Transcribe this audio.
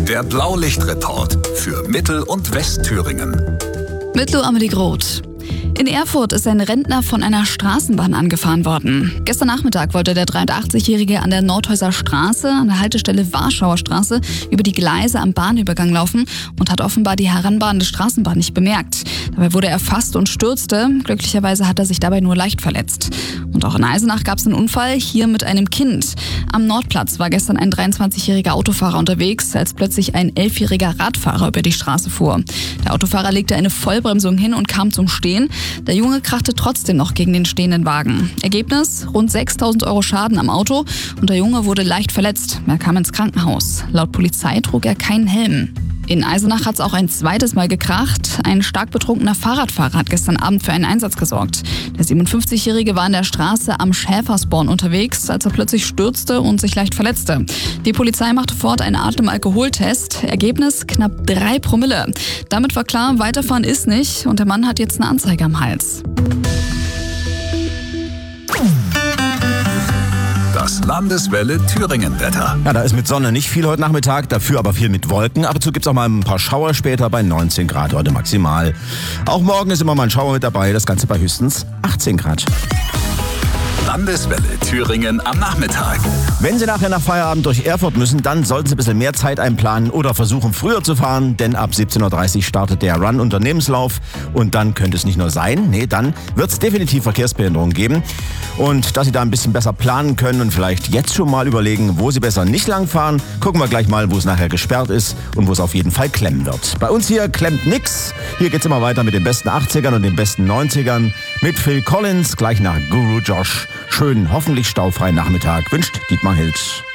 Der Blaulichtreport für Mittel- und Westthüringen. Mit Lo Amelie Groth. In Erfurt ist ein Rentner von einer Straßenbahn angefahren worden. Gestern Nachmittag wollte der 83-Jährige an der Nordhäuser Straße, an der Haltestelle Warschauer Straße, über die Gleise am Bahnübergang laufen und hat offenbar die heranbahnende Straßenbahn nicht bemerkt. Dabei wurde er erfasst und stürzte. Glücklicherweise hat er sich dabei nur leicht verletzt. Und auch in Eisenach gab es einen Unfall, hier mit einem Kind. Am Nordplatz war gestern ein 23-jähriger Autofahrer unterwegs, als plötzlich ein 11-jähriger Radfahrer über die Straße fuhr. Der Autofahrer legte eine Vollbremsung hin und kam zum Stehen. Der Junge krachte trotzdem noch gegen den stehenden Wagen. Ergebnis: rund 6.000 € Schaden am Auto und der Junge wurde leicht verletzt. Er kam ins Krankenhaus. Laut Polizei trug er keinen Helm. In Eisenach hat es auch ein zweites Mal gekracht. Ein stark betrunkener Fahrradfahrer hat gestern Abend für einen Einsatz gesorgt. Der 57-Jährige war an der Straße am Schäfersborn unterwegs, als er plötzlich stürzte und sich leicht verletzte. Die Polizei machte fort einen Atemalkoholtest. Ergebnis: knapp 3 Promille. Damit war klar, weiterfahren ist nicht und der Mann hat jetzt eine Anzeige am Hals. Das Landeswelle Thüringen-Wetter. Ja, da ist mit Sonne nicht viel heute Nachmittag, dafür aber viel mit Wolken. Ab und zu gibt es auch mal ein paar Schauer später bei 19 Grad heute maximal. Auch morgen ist immer mal ein Schauer mit dabei, das Ganze bei höchstens 18 Grad. Landeswelle Thüringen am Nachmittag. Wenn Sie nachher nach Feierabend durch Erfurt müssen, dann sollten Sie ein bisschen mehr Zeit einplanen oder versuchen, früher zu fahren, denn ab 17.30 Uhr startet der Run-Unternehmenslauf und dann könnte es nicht nur sein, dann wird es definitiv Verkehrsbehinderung geben. Und dass Sie da ein bisschen besser planen können und vielleicht jetzt schon mal überlegen, wo Sie besser nicht lang fahren, gucken wir gleich mal, wo es nachher gesperrt ist und wo es auf jeden Fall klemmen wird. Bei uns hier klemmt nix. Hier geht's immer weiter mit den besten 80ern und den besten 90ern. Mit Phil Collins, gleich nach Guru Josh. Schönen, hoffentlich staufreien Nachmittag wünscht Dietmar Hilsch.